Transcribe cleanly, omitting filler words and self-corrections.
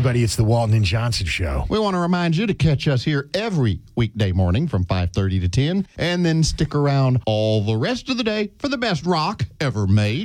everybody. It's the Walton and Johnson Show. We want to remind you to catch us here every weekday morning from 5:30 to 10, and then stick around all the rest of the day for the best rock ever made.